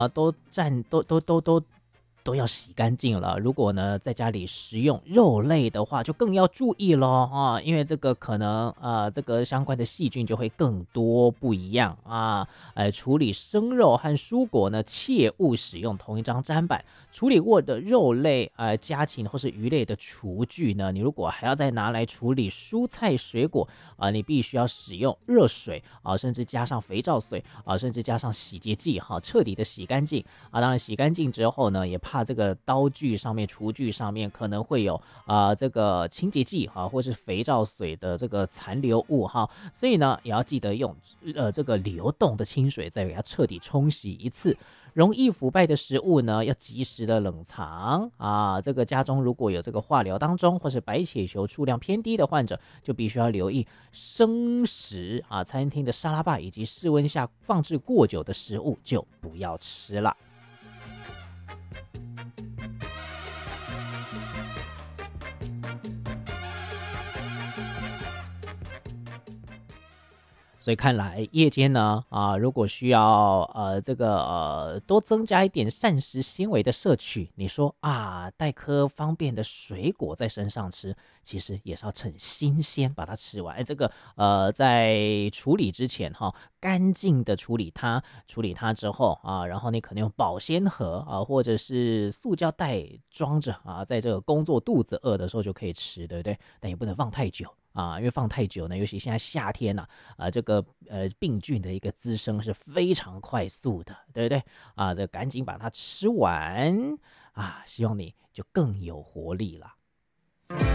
都要洗干净了。如果呢在家里食用肉类的话，就更要注意咯啊，因为这个可能这个相关的细菌就会更多不一样啊。处理生肉和蔬果呢，切勿使用同一张砧板。处理过的肉类、家禽或是鱼类的厨具呢，你如果还要再拿来处理蔬菜水果你必须要使用热水甚至加上肥皂水甚至加上洗洁剂彻底的洗干净当然洗干净之后呢，也怕这个刀具上面、厨具上面可能会有这个清洁剂或是肥皂水的这个残留物所以呢，也要记得用这个流动的清水再给它彻底冲洗一次。容易腐败的食物呢，要及时的冷藏这个家中如果有这个化疗当中或是白血球数量偏低的患者，就必须要留意生食餐厅的沙拉吧以及室温下放置过久的食物就不要吃了。所以看来夜间呢如果需要这个多增加一点膳食纤维的摄取，你说带颗方便的水果在身上吃，其实也是要趁新鲜把它吃完。这个在处理之前干净的处理它，处理它之后然后你可能用保鲜盒或者是塑胶袋装着在这个工作肚子饿的时候就可以吃，对不对？但也不能放太久。因为放太久呢，尤其现在夏天这个病菌的一个滋生是非常快速的，对不对？这赶紧把它吃完希望你就更有活力了。